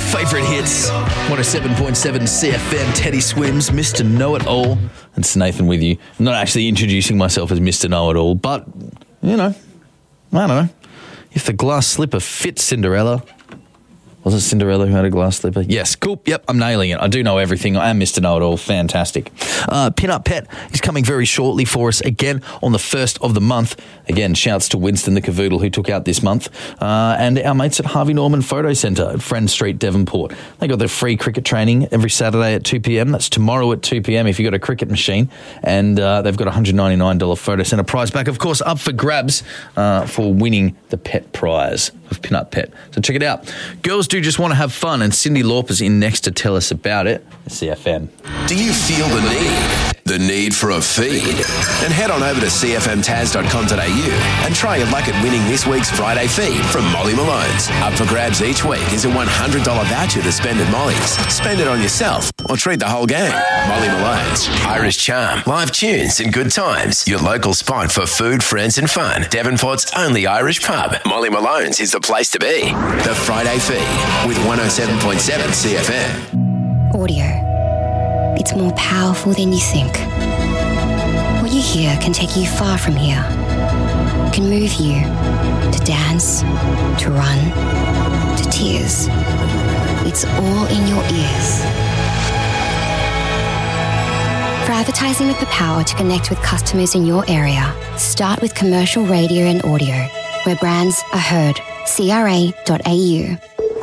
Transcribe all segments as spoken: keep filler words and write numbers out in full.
favourite hits. one oh seven point seven C F M, Teddy Swims, Mister Know-It-All. It's Nathan with you. I'm not actually introducing myself as Mister Know-It-All, but, you know, I don't know. If the glass slipper fits Cinderella... Was it Cinderella who had a glass slipper? Yes, cool. Yep, I'm nailing it. I do know everything. I am Mister Know-It-All. Fantastic. Uh, Pin Up Pet is coming very shortly for us again on the first of the month. Again, shouts to Winston the Cavoodle who took out this month. Uh, and our mates at Harvey Norman Photo Centre at Friend Street, Devonport. They got their free cricket training every Saturday at two p.m. That's tomorrow at two p.m. if you've got a cricket machine. And uh, they've got a one hundred ninety-nine dollars Photo Centre prize back, of course, up for grabs uh, for winning the pet prize of Pin Up Pet. So check it out. Girls do just want to have fun, and Cindy Lauper's in next to tell us about it. C F M. Do you feel the need? The need for a feed? Then head on over to c f m taz dot com dot a u and try your luck at winning this week's Friday feed from Molly Malone's. Up for grabs each week is a one hundred dollars voucher to spend at Molly's. Spend it on yourself or treat the whole gang. Molly Malone's. Irish charm, live tunes and good times. Your local spot for food, friends and fun. Devonport's only Irish pub. Molly Malone's is the place to be. The Friday feed with one oh seven point seven C F M. Audio. It's more powerful than you think. What you hear can take you far from here. Can move you to dance, to run, to tears. It's all in your ears. For advertising with the power to connect with customers in your area, start with commercial radio and audio, where brands are heard. C R A dot A U.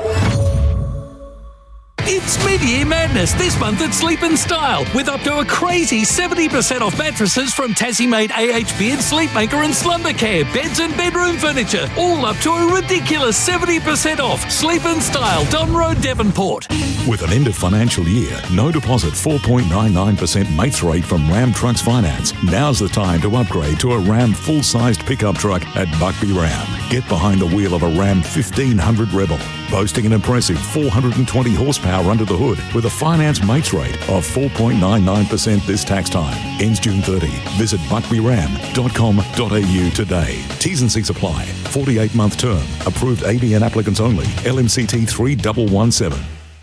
It's mid-year madness this month at Sleep and Style, with up to a crazy seventy percent off mattresses from Tassie-made A H Beard, Sleepmaker and Slumbercare, beds and bedroom furniture, all up to a ridiculous seventy percent off. Sleep and Style, Don Road, Devonport. With an end of financial year, no deposit four point nine nine percent mates rate from Ram Trucks Finance. Now's the time to upgrade to a Ram full-sized pickup truck at Buckby Ram. Get behind the wheel of a Ram fifteen hundred Rebel, boasting an impressive four hundred twenty horsepower under the hood with a finance mates rate of four point nine nine percent this tax time. Ends June thirtieth. Visit buckby ram dot com dot a u today. T's and C's apply. forty-eight month term. Approved A B N applicants only. L M C T three one one seven.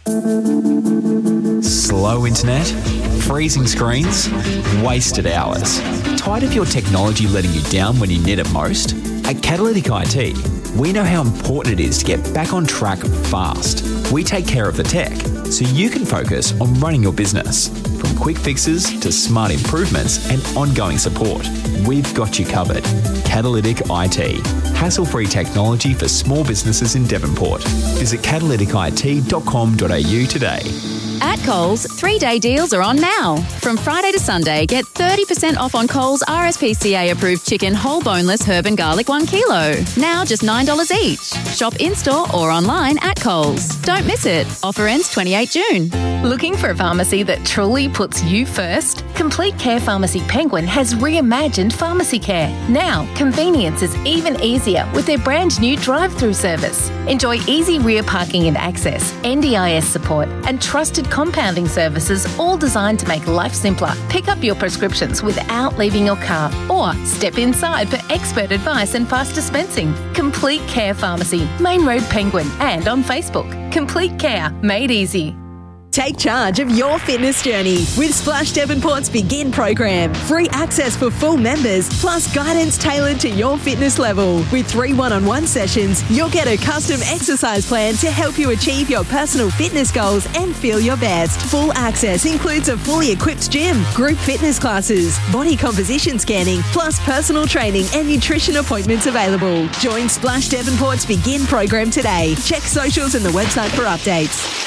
Slow internet, freezing screens, wasted hours. Tired of your technology letting you down when you need it most? At Catalytic I T, we know how important it is to get back on track fast. We take care of the tech, so you can focus on running your business. From quick fixes to smart improvements and ongoing support, we've got you covered. Catalytic I T. Hassle-free technology for small businesses in Devonport. Visit catalytic I T dot com dot a u today. At Coles, three-day deals are on now. From Friday to Sunday, get thirty percent off on Coles R S P C A-approved chicken whole boneless herb and garlic one kilo. Now just nine dollars each. Shop in-store or online at Coles. Don't miss it. Offer ends twenty-eighth June. Looking for a pharmacy that truly puts you first? Complete Care Pharmacy Penguin has reimagined pharmacy care. Now, convenience is even easier with their brand new drive-through service. Enjoy easy rear parking and access, N D I S support, and trusted compounding services, all designed to make life simpler. Pick up your prescriptions without leaving your car, or step inside for expert advice and fast dispensing. Complete Care Pharmacy, Main Road Penguin, and on Facebook. Complete Care, made easy. Take charge of your fitness journey with Splash Devonport's Begin program. Free access for full members, plus guidance tailored to your fitness level. With three one-on-one sessions, you'll get a custom exercise plan to help you achieve your personal fitness goals and feel your best. Full access includes a fully equipped gym, group fitness classes, body composition scanning, plus personal training and nutrition appointments available. Join Splash Devonport's Begin program today. Check socials and the website for updates.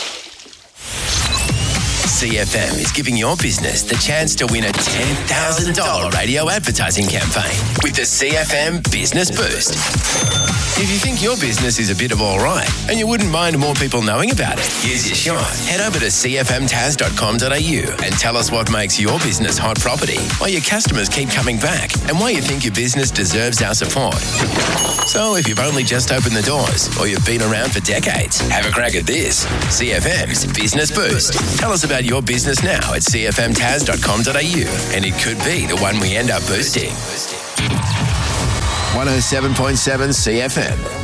C F M is giving your business the chance to win a ten thousand dollars radio advertising campaign with the C F M Business Boost. If you think your business is a bit of all right and you wouldn't mind more people knowing about it, here's your shot. Head over to c f m taz dot com dot a u and tell us what makes your business hot property, why your customers keep coming back, and why you think your business deserves our support. So if you've only just opened the doors or you've been around for decades, have a crack at this. C F M's Business Boost. Tell us about your business now at c f m taz dot com dot a u, and it could be the one we end up boosting. one oh seven point seven C F M.